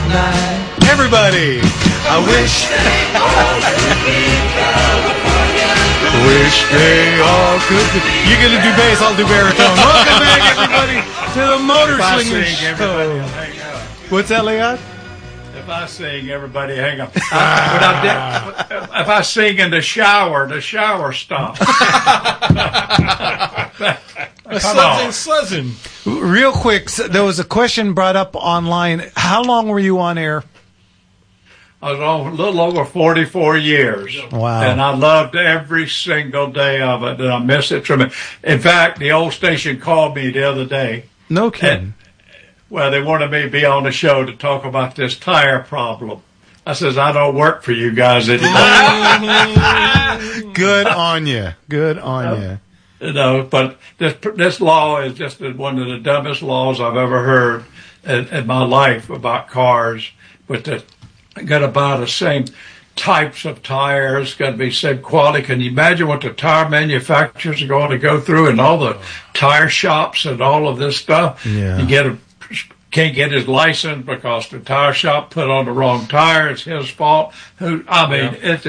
night. Everybody, I wish they all could be. You're going to do bass, I'll do baritone. Welcome back, everybody, to the Motor Slingers Show. What's that, Leon? If I sing, everybody hang up. If I sing in the shower stops. Sluzzing. Real quick, there was a question brought up online. How long were you on air? I was on a little over 44 years. Wow. And I loved every single day of it, and I miss it tremendously. In fact, the old station called me the other day. No kidding. Well, they wanted me to be on the show to talk about this tire problem. I says, I don't work for you guys anymore. Good on you. Good on you. You know, but this law is just one of the dumbest laws I've ever heard in my life about cars. But I got to buy the same types of tires, got to be same quality. Can you imagine what the tire manufacturers are going to go through and all the tire shops and all of this stuff? Yeah. You can't get his license because the tire shop put on the wrong tire. It's his fault. It's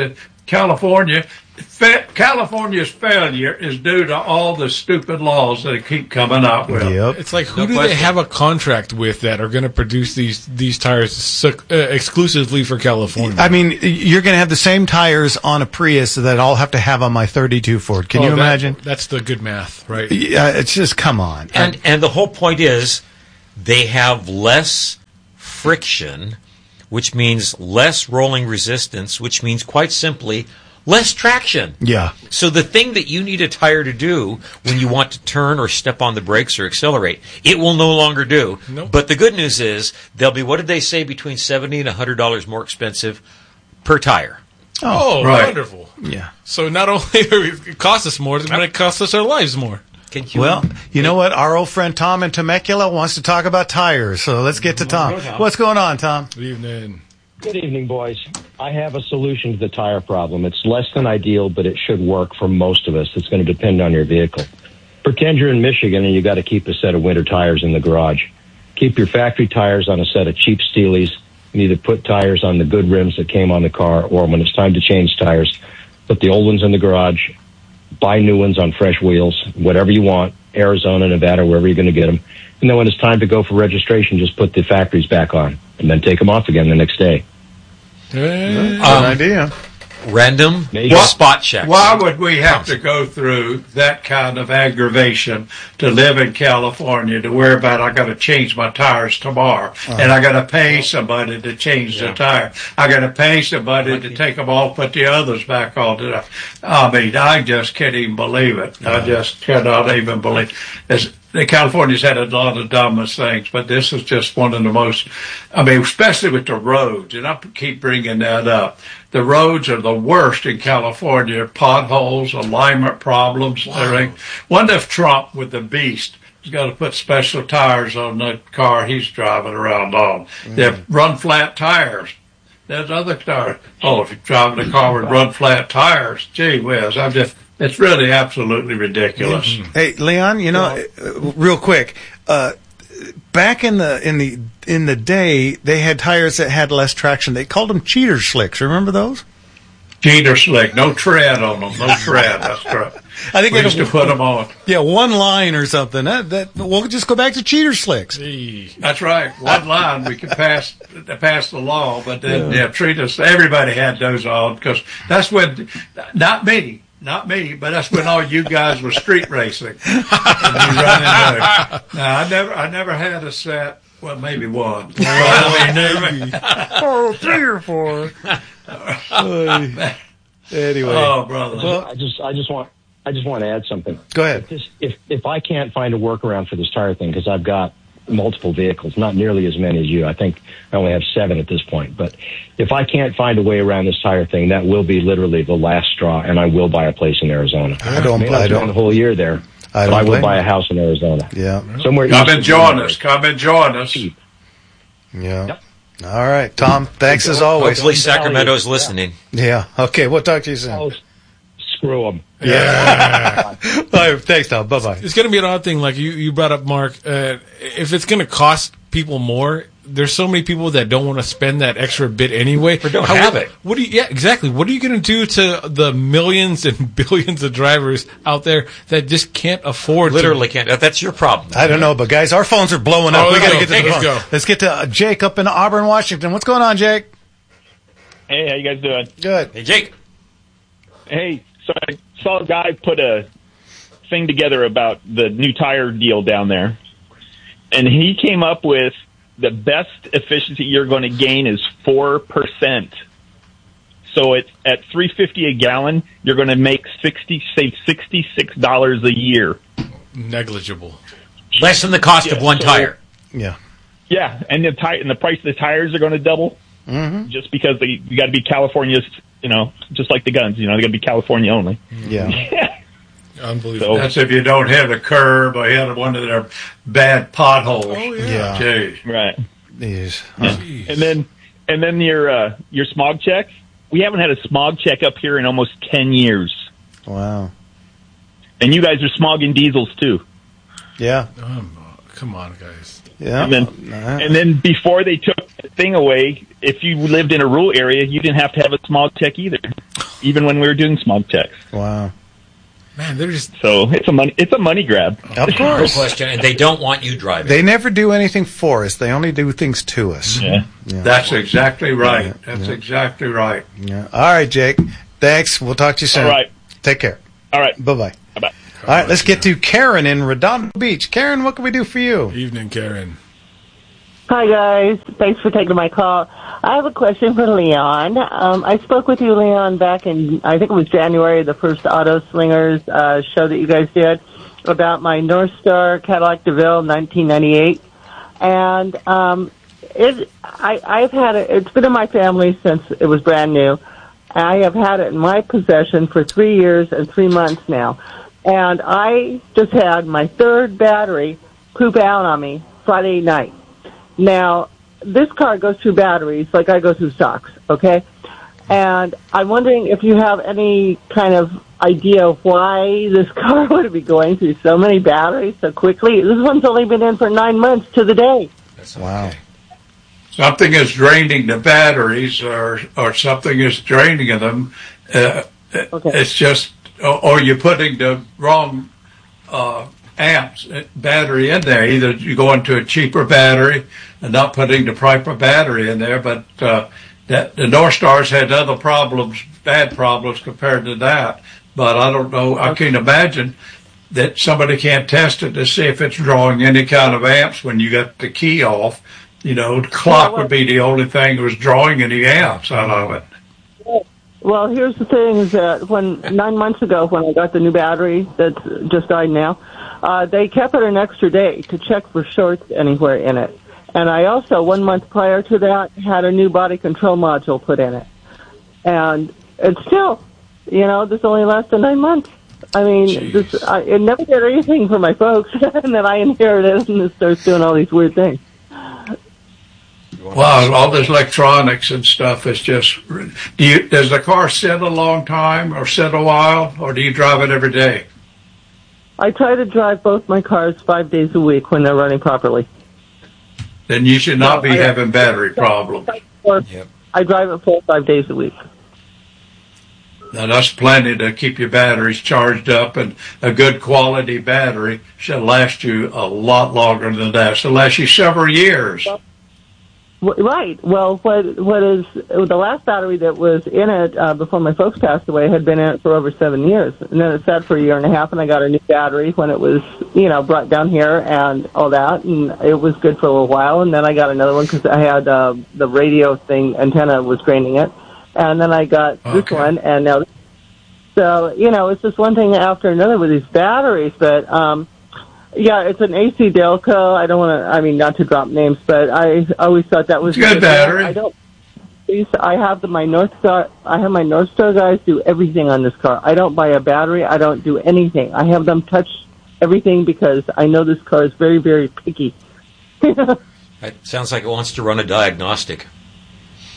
California's failure is due to all the stupid laws that keep coming out with. Yep. It's like, who do they have a contract with that are going to produce these tires exclusively for California? I mean, you're going to have the same tires on a Prius that I'll have to have on my 32 Ford. Can you imagine? That's the good math, right? Yeah, it's just, come on. And the whole point is they have less friction, which means less rolling resistance, which means quite simply less traction. Yeah. So the thing that you need a tire to do when you want to turn or step on the brakes or accelerate, it will no longer do. Nope. But the good news is they'll be, what did they say, between $70 and $100 more expensive per tire. Oh, right. Wonderful. Yeah. So not only it costs us more, but it costs us our lives more. Well, you know what? Our old friend Tom in Temecula wants to talk about tires, so let's get to Tom. What's going on, Tom? Good evening. Good evening, boys. I have a solution to the tire problem. It's less than ideal, but it should work for most of us. It's going to depend on your vehicle. Pretend you're in Michigan and you got to keep a set of winter tires in the garage. Keep your factory tires on a set of cheap Steelies, and either put tires on the good rims that came on the car, or when it's time to change tires, put the old ones in the garage, buy new ones on fresh wheels, whatever you want, Arizona, Nevada, wherever you're going to get them. And then when it's time to go for registration, just put the factories back on and then take them off again the next day. Good idea. Random spot checks. Why would we have to go through that kind of aggravation to live in California to worry about I got to change my tires tomorrow and I got to pay somebody to change the tire. I got to pay somebody to take them off, put the others back on. I mean, I just can't even believe it. I just cannot even believe it. California's had a lot of dumbest things, but this is just one of the most, I mean, especially with the roads, and I keep bringing that up. The roads are the worst in California, potholes, alignment problems, everything. Wonder if Trump, with the beast, has got to put special tires on the car he's driving around on. They have run flat tires. There's other tires. Oh, if you're driving a car with run flat tires, gee whiz, it's really absolutely ridiculous. Mm-hmm. Hey, Leon, you know, real quick, back in the day, they had tires that had less traction. They called them cheater slicks. Remember those? Cheater slick, no tread on them, no tread. That's correct. I think we used to put them on. Yeah, one line or something. We'll just go back to cheater slicks. That's right. One line. We could pass the law, but then treat us. Everybody had those on because that's when, not me, but that's when all you guys were street racing. And you running those. Now, I never had a set. Well, maybe one. Oh, 3 or 4. Anyway. Oh, brother. Well, I just want to add something. Go ahead. If I can't find a workaround for this tire thing, because I've got multiple vehicles, not nearly as many as you. I think I only have 7 at this point. But if I can't find a way around this tire thing, that will be literally the last straw, and I will buy a place in Arizona. I don't the whole year there. I will buy a house in Arizona. Yeah. Somewhere. Come and join us. Yeah. Yep. All right, Tom. Thanks as always. Hopefully Sacramento's listening. Yeah. Okay. We'll talk to you soon. Oh, screw them. Yeah. All right, thanks, Tom. Bye-bye. It's going to be an odd thing, like you brought up, Mark. If it's going to cost people more, there's so many people that don't want to spend that extra bit anyway. Or don't have it. What do you? Yeah, exactly. What are you going to do to the millions and billions of drivers out there that just can't afford? Literally can't. That's your problem. I don't know, but guys, our phones are blowing up. Oh, We got to go. get to Hey, the let's phone. go. Let's get to Jake up in Auburn, Washington. What's going on, Jake? Hey, how you guys doing? Good. Hey, Jake. Hey, so I saw a guy put a thing together about the new tire deal down there, and he came up with the best efficiency you're going to gain is 4%. So it's at $3.50 a gallon, you're going to make save $66 a year. Negligible. Less than the cost of one tire. Yeah. Yeah, and the price of the tires are going to double, just because you got to be California's, just like the guns, they got to be California only. Yeah. Unbelievable. That's if you don't hit a curb or hit one of their bad potholes. Oh, Yeah. Gee. Right. Jeez. Jeez. And then your smog check. We haven't had a smog check up here in almost 10 years. Wow. And you guys are smogging diesels too. Yeah. Come on, guys. Yeah. And then before they took the thing away, if you lived in a rural area, you didn't have to have a smog check either, even when we were doing smog checks. Wow. Man, they're just. So it's a money grab. Of No course. question. And they don't want you driving. They never do anything for us. They only do things to us. Yeah. That's exactly right. That's exactly right. Yeah. All right, Jake. Thanks. We'll talk to you soon. All right. Take care. All right. Bye-bye. Bye-bye. All right, let's get to Karen in Redondo Beach. Karen, what can we do for you? Evening, Karen. Hi, guys. Thanks for taking my call. I have a question for Leon. I spoke with you, Leon, back in, I think it was January, the first Auto Slingers show that you guys did, about my North Star Cadillac DeVille 1998. And I've had it, it's been in my family since it was brand new. I have had it in my possession for 3 years and 3 months now. And I just had my third battery poop out on me Friday night. Now, this car goes through batteries like I go through socks, okay? And I'm wondering if you have any kind of idea of why this car would be going through so many batteries so quickly. This one's only been in for 9 months to the day. Wow. Something is draining the batteries, or something is draining them. Okay. It's just, or you're putting the wrong amps battery in there. Either you go into a cheaper battery and not putting the proper battery in there. But that the North Stars had other problems, bad problems compared to that. But I don't know. I can't imagine that somebody can't test it to see if it's drawing any kind of amps when you got the key off. The clock would be the only thing that was drawing any amps out of it. Well, here's the thing is that 9 months ago when I got the new battery that's just died now, they kept it an extra day to check for shorts anywhere in it. And I also, 1 month prior to that, had a new body control module put in it. And it's still, this only lasted 9 months. I mean, it never did anything for my folks, and then I inherited it and it starts doing all these weird things. Wow, all this electronics and stuff is just. Does the car sit a long time or sit a while, or do you drive it every day? I try to drive both my cars 5 days a week when they're running properly. Then you should not be having battery problems. I drive it 4 or 5 days a week. Now that's plenty to keep your batteries charged up, and a good quality battery should last you a lot longer than that. Should last you several years. Right. Well, what is the last battery that was in it before my folks passed away had been in it for over 7 years, and then it sat for a year and a half, and I got a new battery when it was brought down here and all that, and it was good for a little while, and then I got another one because I had the radio thing antenna was draining it, and then I got this one, and now so it's just one thing after another with these batteries, but. Yeah, it's an AC Delco. I don't want to, not to drop names, but I always thought that was good battery. I have my North Star guys do everything on this car. I don't buy a battery. I don't do anything. I have them touch everything because I know this car is very, very picky. It sounds like it wants to run a diagnostic.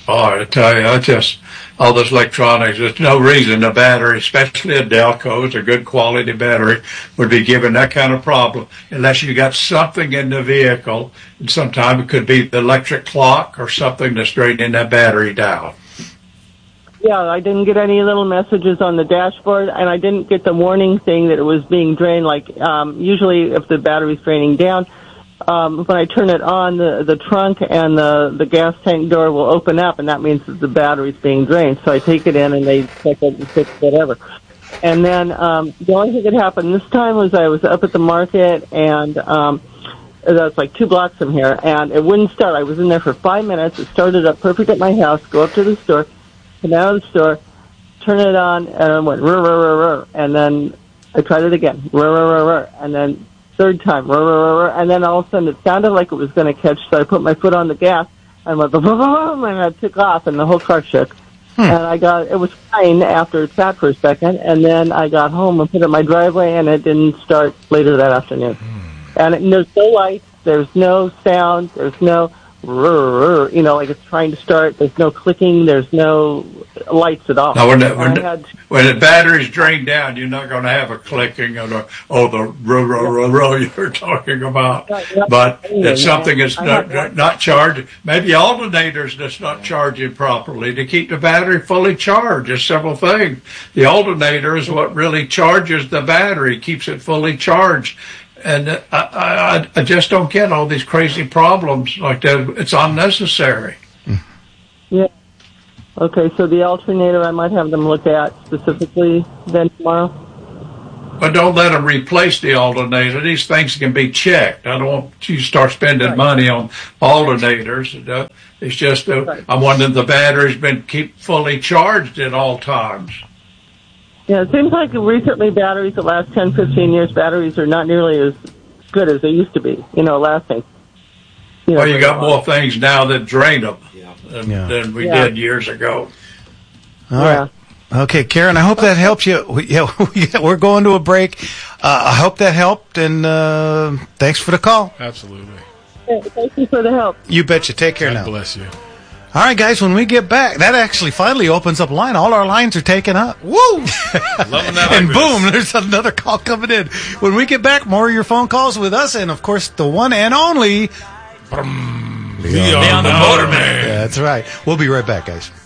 Oh, I tell you, all this electronics, there's no reason a battery, especially a Delco's, a good quality battery, would be given that kind of problem unless you got something in the vehicle. And sometimes it could be the electric clock or something that's draining that battery down. Yeah, I didn't get any little messages on the dashboard, and I didn't get the warning thing that it was being drained. Like, usually if the battery's draining down, when I turn it on, the trunk and the gas tank door will open up, and that means that the battery's being drained. So I take it in, and they check it and fix whatever. And then the only thing that happened this time was I was up at the market, and that's like 2 blocks from here, and it wouldn't start. I was in there for 5 minutes. It started up perfect at my house, go up to the store, come out of the store, turn it on, and it went rrr, rrr, rrr, and then I tried it again, rrr, rrr, rrr, and then third time, rrr, rrr, rrr, and then all of a sudden it sounded like it was going to catch, so I put my foot on the gas, and went, and I took off, and the whole car shook. And it was fine after it sat for a second, and then I got home and put it in my driveway, and it didn't start later that afternoon. And there's no lights, there's no sound, there's no like it's trying to start. There's no clicking. There's no lights at all. Now, when the battery's drained down, you're not going to have a clicking or the row you're talking about. But if something is not charged, maybe alternators that's not charging properly to keep the battery fully charged. There's several things. The alternator is what really charges the battery, keeps it fully charged. And I just don't get all these crazy problems like that. It's unnecessary. Yeah. Okay, so the alternator, I might have them look at specifically then tomorrow. But don't let them replace the alternator. These things can be checked. I don't want you to start spending money on alternators. It's just I'm wondering if the battery's been kept fully charged at all times. Yeah, it seems like recently batteries, the last 10, 15 years, batteries are not nearly as good as they used to be, lasting. Well, you got more things now that drain them than we did years ago. All right. Okay, Karen, I hope that helps you. We're going to a break. I hope that helped, and thanks for the call. Absolutely. Yeah, thank you for the help. You betcha. Take care now. God bless you. All right, guys, when we get back, that actually finally opens up a line. All our lines are taken up. Woo! Loving that. And boom, there's another call coming in. When we get back, more of your phone calls with us, and, of course, the one and only... Leon the Motorman. Yeah, that's right. We'll be right back, guys.